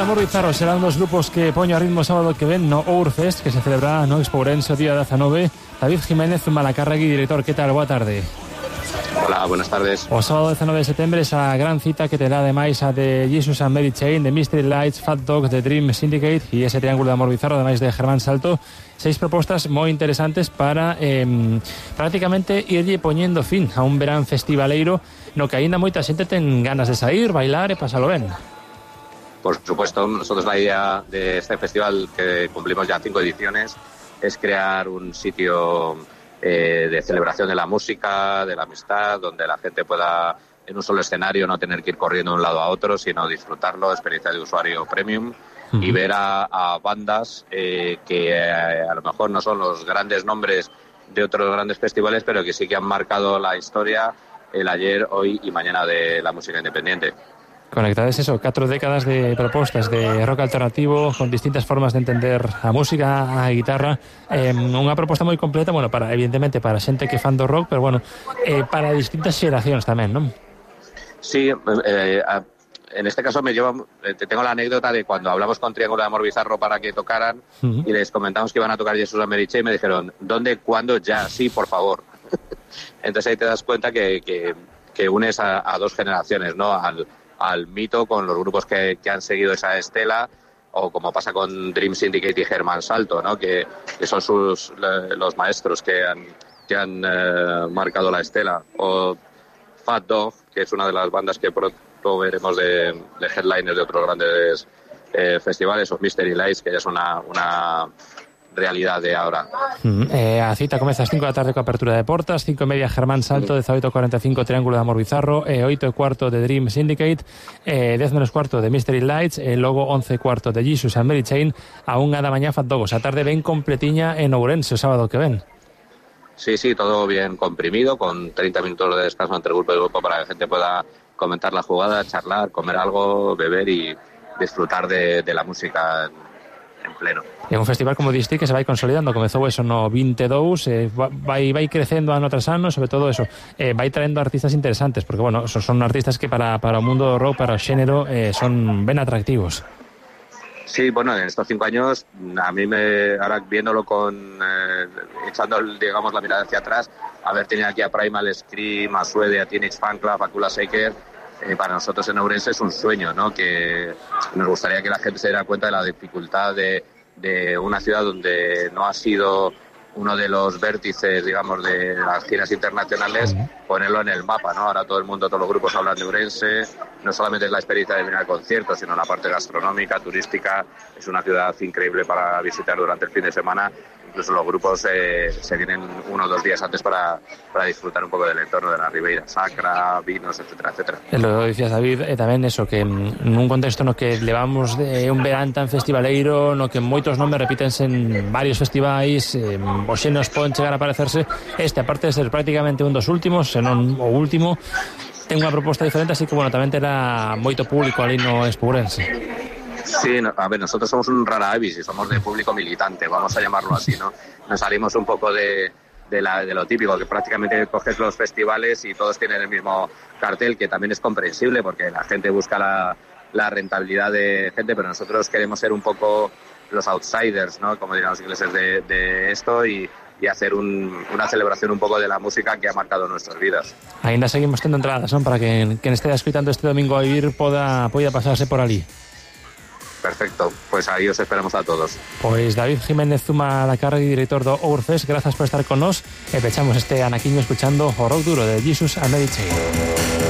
de Amor Bizarro serán dos grupos que poño a ritmo sábado que ven no Ourfest, que se celebrará no Expo Ourense o día 19. David Jiménez Zumalacárregui, director, que tal? Boa tarde. Hola, buenas tardes. O sábado 19 de setembro esa gran cita que terá ademais a de Jesus and Mary Chain, de Mystery Lights, Fat Dog, de Dream Syndicate e ese triángulo de Amor Bizarro, ademais de Germán Salto. 6 propostas moi interesantes para prácticamente irlle poñendo fin a un verán festivaleiro no que aínda moita xente ten ganas de sair, bailar e pasalo ben. Por supuesto, nosotros la idea de este festival, que cumplimos ya 5 ediciones, es crear un sitio de celebración de la música, de la amistad, donde la gente pueda en un solo escenario no tener que ir corriendo de un lado a otro, sino disfrutarlo, experiencia de usuario premium, y ver a bandas que a lo mejor no son los grandes nombres de otros grandes festivales, pero que sí que han marcado la historia, el ayer, hoy y mañana de la música independiente. Conectades eso, 4 décadas de propostas de rock alternativo con distintas formas de entender a música, a guitarra, unha proposta moi completa, bueno, para evidentemente para xente que fan do rock, pero bueno, para distintas xeracións tamén, non? Sí, en este caso tengo la anécdota de cuando hablamos con Triángulo de Amor Bizarro para que tocaran y les comentamos que iban a tocar Jesus and Mary Chain y me dijeron, ¿dónde, cuándo, ya? Sí, por favor. Entonces ahí te das cuenta que unes a dos generaciones, ¿no? Al mito con los grupos que han seguido esa estela, o como pasa con Dream Syndicate y Germán Salto, ¿no? que son los maestros que han marcado la estela, o Fat Dog, que es una de las bandas que pronto veremos de headliners de otros grandes festivales, o Mystery Lights, que ya es una realidad de ahora. A cita comeza ás 5 da tarde coa apertura de portas, 5:30 Germán Salto, 18:45 Triángulo de Amor Bizarro, 8:15 de Dream Syndicate, 10:15 de Mystery Lights, e logo 11:15 de Jesus and Mary Chain, a 1 da mañá Fat Dog. A tarde ben completiña en Ourense o sábado que ven. Sí, todo bien comprimido, con 30 minutos de descanso entre grupo y grupo para que la gente pueda comentar la jugada, charlar, comer algo, beber y disfrutar de la música en pleno. É un festival, como diste, que se vai consolidando. Comezou eso no 22, vai crecendo ano tras ano, sobre todo eso, vai traendo artistas interesantes, porque, bueno, son artistas que para o mundo do rock, para o xénero, son ben atractivos. Sí, bueno, en estos 5 años, a mí ahora viéndolo echando, digamos, la mirada hacia atrás, haber tenido aquí a Primal Scream, a Suede, a Teenage Fanclub, a Kula Shaker, para nosotros en Ourense es un sueño, ¿no? Que nos gustaría que la gente se diera cuenta de la dificultad de una ciudad donde no ha sido uno de los vértices, digamos, de las giras internacionales, ponerlo en el mapa, ¿no? Ahora todo el mundo, todos los grupos hablan de Ourense, no solamente es la experiencia de venir al concierto, sino la parte gastronómica, turística. Es una ciudad increíble para visitar durante el fin de semana. Incluso los grupos se vienen 1 o 2 días antes para disfrutar un poco del entorno de la Ribeira Sacra, vinos, etcétera, etcétera. Lo decías, David, tamén eso, que nun contexto no que levamos de un verán tan festivaleiro, no que moitos nomes repítense en varios festivais, os xenos poden chegar a parecerse, aparte de ser prácticamente un dos últimos, senón o último, ten unha proposta diferente, así que, bueno, tamén terá moito público ali no Expo Ourense. Sí, a ver, nosotros somos un rara avis y somos de público militante, vamos a llamarlo así, ¿no? Nos salimos un poco de lo típico, que prácticamente coges los festivales y todos tienen el mismo cartel, que también es comprensible porque la gente busca la rentabilidad de gente, pero nosotros queremos ser un poco los outsiders, ¿no? Como dirían los ingleses de esto, y hacer una celebración un poco de la música que ha marcado nuestras vidas. Ainda seguimos tendo entradas, ¿no? Para que quien esté escuchando este domingo a vivir poida pasarse por ali. Perfecto, pues ahí os esperamos a todos. Pois David Jiménez Zumalacárregui, director do Ourfest, grazas por estar con nós e pechamos este anaquiño escuchando o rock duro de Jesus and Mary Chain.